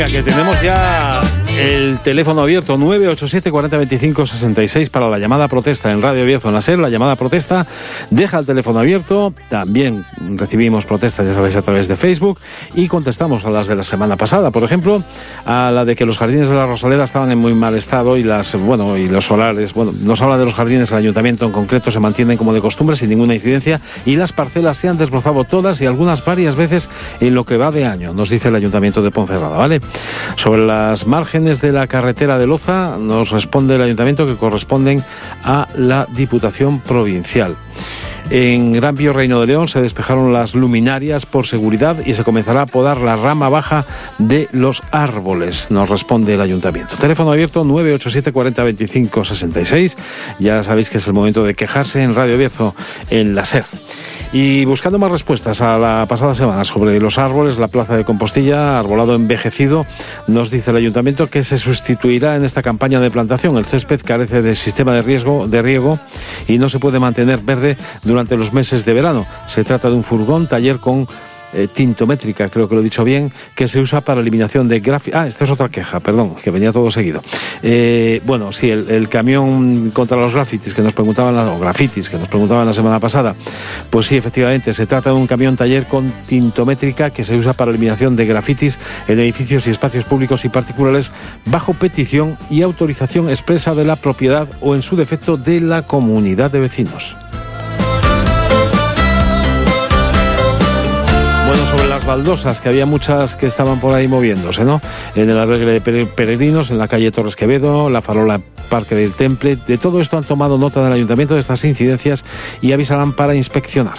Que tenemos ya el teléfono abierto 987 40 25 66 para la llamada protesta en Radio Bierzo en la SER. La llamada protesta deja el teléfono abierto. También recibimos protestas, ya sabéis, a través de Facebook, y contestamos a las de la semana pasada, por ejemplo, a la de que los jardines de la Rosaleda estaban en muy mal estado y los solares, nos habla de los jardines, el ayuntamiento en concreto se mantienen como de costumbre sin ninguna incidencia, y las parcelas se han desbrozado todas y algunas varias veces en lo que va de año, nos dice el ayuntamiento de Ponferrada, ¿vale? Sobre las márgenes de la carretera de Loza nos responde el ayuntamiento que corresponden a la Diputación Provincial. En Gran Pío Reino de León se despejaron las luminarias por seguridad y se comenzará a podar la rama baja de los árboles, nos responde el ayuntamiento. Teléfono abierto 987 40 25 66. Ya sabéis que es el momento de quejarse en Radio Bierzo en la SER. Y buscando más respuestas a la pasada semana sobre los árboles, la plaza de Compostilla, arbolado envejecido, nos dice el ayuntamiento que se sustituirá en esta campaña de plantación. El césped carece de sistema de riego y no se puede mantener verde durante los meses de verano. Se trata de un furgón taller con tintométrica, creo que lo he dicho bien, que se usa para eliminación de grafitis. Esta es otra queja, perdón, que venía todo seguido. El camión contra los grafitis que nos preguntaban la semana pasada, pues sí, efectivamente, se trata de un camión taller con tintométrica que se usa para eliminación de grafitis en edificios y espacios públicos y particulares bajo petición y autorización expresa de la propiedad o, en su defecto, de la comunidad de vecinos. Sobre las baldosas, que había muchas que estaban por ahí moviéndose, ¿no? En el albergue de peregrinos, en la calle Torres Quevedo, la farola Parque del Temple, de todo esto han tomado nota del ayuntamiento de estas incidencias y avisarán para inspeccionar.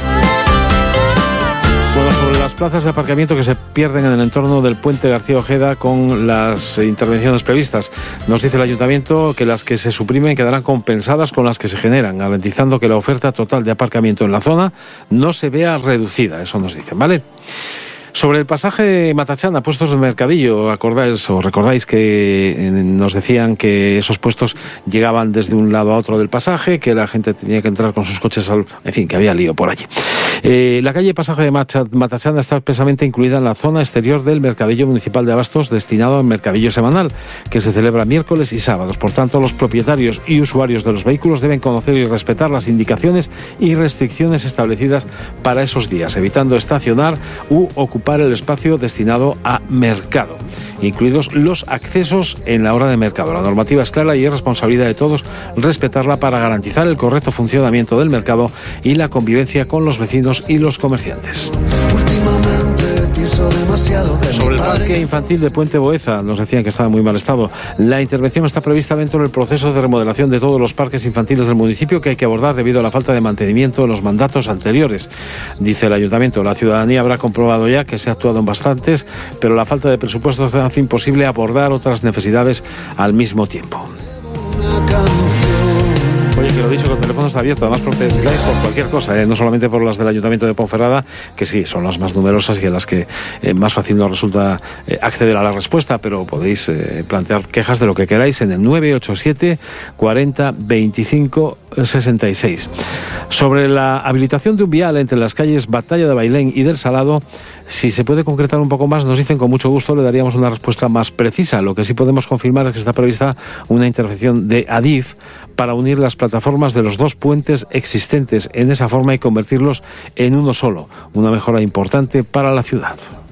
Sobre las plazas de aparcamiento que se pierden en el entorno del puente García Ojeda con las intervenciones previstas, nos dice el ayuntamiento que las que se suprimen quedarán compensadas con las que se generan, garantizando que la oferta total de aparcamiento en la zona no se vea reducida, eso nos dicen, ¿vale? Sobre el pasaje Matachana, puestos de mercadillo, recordáis que nos decían que esos puestos llegaban desde un lado a otro del pasaje, que la gente tenía que entrar con sus coches, que había lío por allí. La calle Pasaje de Matachana está expresamente incluida en la zona exterior del mercadillo municipal de abastos destinado al mercadillo semanal, que se celebra miércoles y sábados. Por tanto, los propietarios y usuarios de los vehículos deben conocer y respetar las indicaciones y restricciones establecidas para esos días, evitando estacionar u ocupar el espacio destinado a mercado, incluidos los accesos en la hora de mercado. La normativa es clara y es responsabilidad de todos respetarla para garantizar el correcto funcionamiento del mercado y la convivencia con los vecinos y los comerciantes. Sobre el parque infantil de Puente Boeza, nos decían que estaba en muy mal estado. La intervención está prevista dentro del proceso de remodelación de todos los parques infantiles del municipio, que hay que abordar debido a la falta de mantenimiento en los mandatos anteriores. Dice el ayuntamiento, la ciudadanía habrá comprobado ya que se ha actuado en bastantes, pero la falta de presupuesto hace imposible abordar otras necesidades al mismo tiempo. Oye, que lo dicho, que el teléfono está abierto, además protestáis por cualquier cosa, no solamente por las del Ayuntamiento de Ponferrada, que sí, son las más numerosas y en las que más fácil nos resulta acceder a la respuesta, pero podéis plantear quejas de lo que queráis en el 987 40 25 66. Sobre la habilitación de un vial entre las calles Batalla de Bailén y del Salado, si se puede concretar un poco más, nos dicen, con mucho gusto le daríamos una respuesta más precisa. Lo que sí podemos confirmar es que está prevista una intervención de Adif para unir las plataformas de los dos puentes existentes en esa forma y convertirlos en uno solo, una mejora importante para la ciudad.